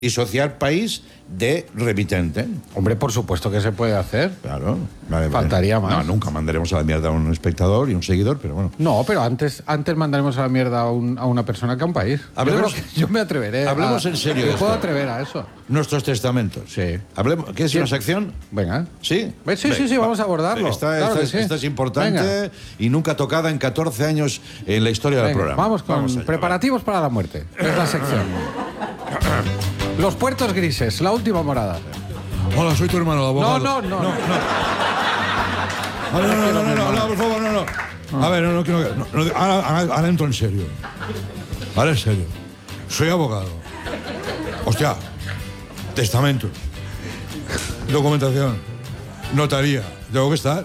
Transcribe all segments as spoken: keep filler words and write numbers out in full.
disociar país de remitente. Hombre, por supuesto que se puede hacer. Claro. Vale, Faltaría vale. más. No, nunca mandaremos a la mierda a un espectador y un seguidor, pero bueno. No, pero antes, antes mandaremos a la mierda a, un, a una persona que a un país. Hablemos, yo, creo que yo me atreveré. Hablemos a, en serio. Yo de puedo esto. atrever a eso. Nuestros testamentos. Sí. Hablemos. ¿Quieres una sección? Venga. ¿Sí? Sí, sí, sí, sí, vamos a abordarlo. Esta, Claro esta, que es, sí. esta es importante. Venga. Y nunca tocada en catorce años en la historia del Venga, programa. vamos con Vamos allá, preparativos para la muerte. Es la sección. Los puertos grises, la última morada. Hola, soy tu hermano, el abogado. No, no, no. No, no. Ah, no, no, no, no, no, no, por favor, no, no. A ver, no, no, no, no, no, ahora, ahora, ahora entro en serio. Ahora en serio. Soy abogado. Hostia, testamentos, documentación, notaría. ¿Tengo que estar?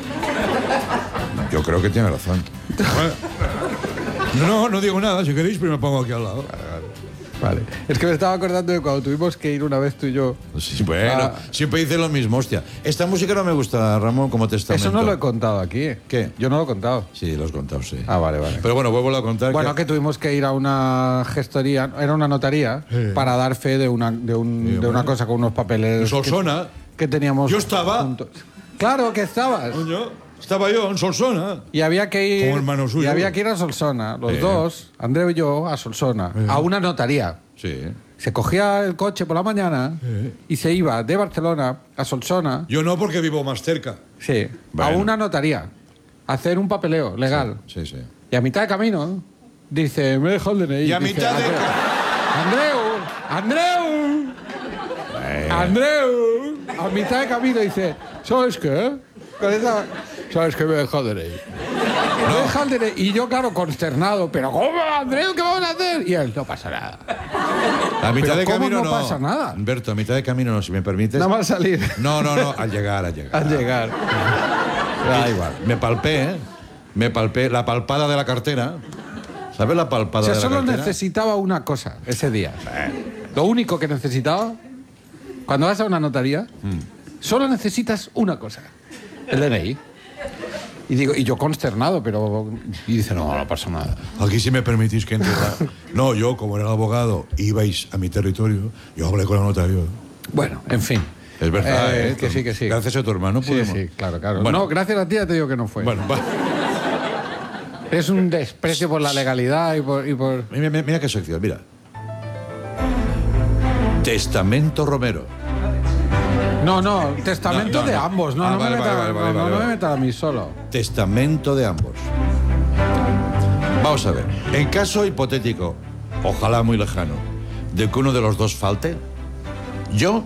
Yo creo que tiene razón. No, no, no digo nada. Si queréis, pero me pongo aquí al lado. Vale. Es que me estaba acordando de cuando tuvimos que ir una vez tú y yo. Sí, bueno, Ah. siempre dice lo mismo, hostia. Esta música no me gusta, Ramón, como testamento. Eso no lo he contado aquí. ¿eh? ¿Qué? Yo no lo he contado. Sí, lo has contado, sí. Ah, vale, vale. Pero bueno, vuelvo a contar Bueno, que tuvimos que ir a una gestoría, era una notaría, Sí. para dar fe de una, de un- Sí, de una bueno. cosa con unos papeles. En que- Solsona. Que, teníamos. Yo estaba. juntos. Claro que estabas. Coño, estaba yo en Solsona. Y había que ir. Como hermano suyo. Y había que ir a Solsona, los Eh. dos, Andreu y yo, a Solsona, Eh. a una notaría. Sí. Se cogía el coche por la mañana Eh. y se iba de Barcelona a Solsona. Yo no, porque vivo más cerca. Sí, Bueno. a una notaría, a hacer un papeleo legal. Sí, sí. Y a mitad de camino dice, me he dejado el D N I. Y a Dice, mitad de- Andreu, Andreu, Andreu, a mitad de camino dice, ¿sabes qué? Con esa- ¿Sabes qué? Me he dejado el D N I. Me he dejado el D N I. Y yo, claro, consternado, pero ¿cómo, Andreu? ¿Qué vamos a hacer? Y él, no pasa nada. A mitad Pero de ¿cómo camino no pasa nada? Humberto, a mitad de camino no, si me permites. Nada más salir. No, no, no, al llegar, al llegar. Al llegar. Da igual. Me palpé, ¿eh? Me palpé la palpada de la cartera. ¿Sabes la palpada O sea, de la solo cartera? necesitaba una cosa ese día. Lo único que necesitaba, cuando vas a una notaría, solo necesitas una cosa. El D N I. Y digo, y yo consternado, pero... Y dice, no, no pasa nada. Aquí si me permitís que entre. No, yo, como era el abogado, ibais a mi territorio, yo hablé con el notario. Bueno, en fin. Es verdad, Eh, ¿eh? que sí, que sí. Gracias a tu hermano Sí, pudimos. sí, claro, claro. Bueno. No, gracias a ti ya te digo que no fue. Bueno, va. Es un desprecio por la legalidad y por... y por- Mira, mira, mira qué sección, mira. Testamento Romero. No, no, testamento No, no, de no. ambos. No, Ah, no, vale, me, meta, vale, vale, no, no vale, me vale. meta a mí solo. Testamento de ambos. Vamos a ver. En caso hipotético, ojalá muy lejano, de que uno de los dos falte, yo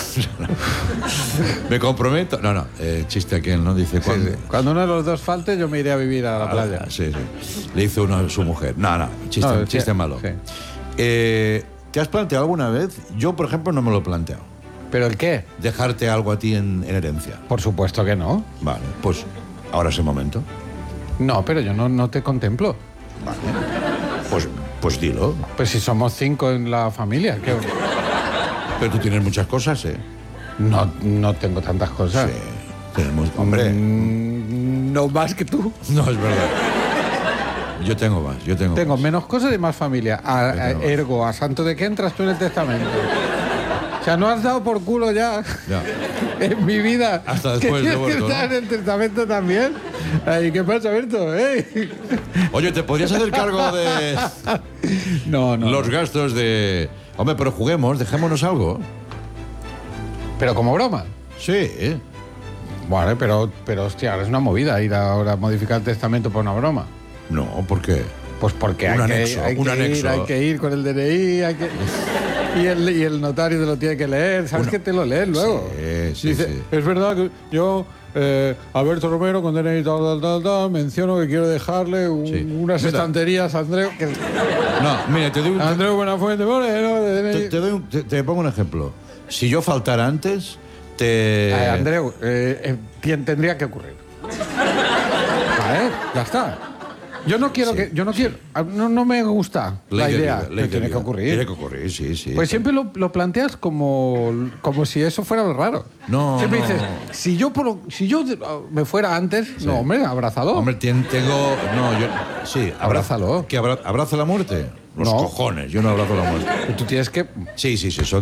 me comprometo. No, no, eh, chiste aquel, ¿no? Dice Sí, cuando. sí. Cuando uno de los dos falte, yo me iré a vivir a la playa. Ah, sí, sí. Le hizo uno a su mujer. No, no, chiste, No, chiste sí, malo. sí. Eh, ¿Te has planteado alguna vez? Yo, por ejemplo, no me lo he planteado. ¿Pero el qué? Dejarte algo a ti en, en herencia. Por supuesto que no. Vale, pues ahora es el momento. No, pero yo no, no te contemplo. Pues, pues dilo. Pues si somos cinco en la familia, ¿qué? Pero tú tienes muchas cosas, ¿eh? No, no tengo tantas cosas. Sí. Tenemos, hombre. Mm, no más que tú. No, es verdad. Yo tengo más, yo tengo Tengo más. menos cosas y más familia. A- a- tengo más. ergo, ¿a santo de qué entras tú en el testamento? O sea, no has dado por culo ya Ya. en mi vida. Hasta después ¿Que de tienes que muerto, estar ¿no? en el testamento también? Ay, ¿qué pasa, Berto? Ey. Oye, ¿te podrías hacer cargo de No, no. los no. gastos de... Hombre, pero juguemos, dejémonos algo. Pero como broma. Sí, ¿eh? Vale, pero, pero hostia, ahora es una movida ir ahora a modificar el testamento por una broma. No, ¿por qué? Pues porque Un hay, anexo, que, hay, un que anexo. Ir, hay que ir con el D N I, hay que... Y el, y el notario te lo tiene que leer, ¿sabes Una- que te lo lees luego? Sí, sí, Dice, sí. es verdad que yo, eh, Alberto Romero, con D N I tal, tal, tal, tal, menciono que quiero dejarle un- Sí. unas Mira. estanterías a Andreu, que, No, mira, te doy un... Andreu Buenafuente Moreno, de D N I. Te, te doy un- te- te pongo un ejemplo. Si yo faltara antes, te... Eh, Andreu, eh, eh, tien- tendría que ocurrir. Vale, ya está. Yo no quiero Sí, que, yo no quiero, no, no me gusta Ley la de idea, vida, ley que de tiene vida. que ocurrir. Tiene que ocurrir, sí, sí. Pues siempre lo, lo planteas como, como si eso fuera lo raro. No, Siempre no. dices, si yo, por- si yo me fuera antes, no, hombre, abrázalo. Hombre, tien- tengo... No, yo... Sí, abra- Abrázalo. ¿Que abra- abraza la muerte? Los No. cojones. Yo no abrazo la muerte. Pero tú tienes que Sí, sí, sí. Son